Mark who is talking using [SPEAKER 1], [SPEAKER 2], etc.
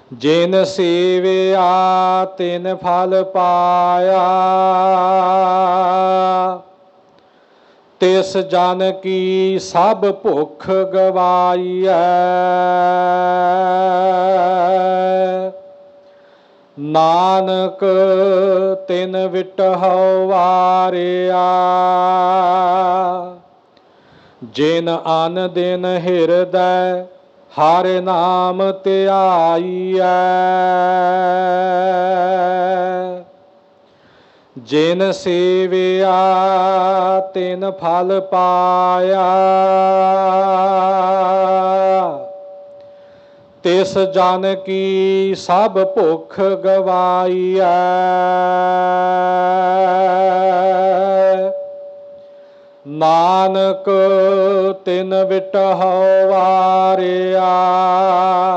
[SPEAKER 1] ਜਿਨ ਸੇਵਿਆ ਤਿਨ ਫਲ ਪਾਇਆ। ਤਿਸ ਜਨ ਕੀ ਸਭ ਭੁੱਖ ਗਵਾਈਐ। ਨਾਨਕ ਤਿਨ ਵਿਟਹੁ ਵਾਰਿਆ। ਜਿਨ ਅਨ ਦਿਨ ਹਿਰਦੈ ਹਰਿ ਨਾਮ ਧਿਆਈਐ। ਜਿਨ ਸੇਵਿਆ ਤਿਨ ਫਲ ਪਾਇਆ। ਤਿਸ ਜਨ ਕੀ ਸਭ ਭੁੱਖ ਗਵਾਈਐ। ਨਾਨਕ ਤਿਨ ਵਿਟਹੁ ਵਾਰਿਆ।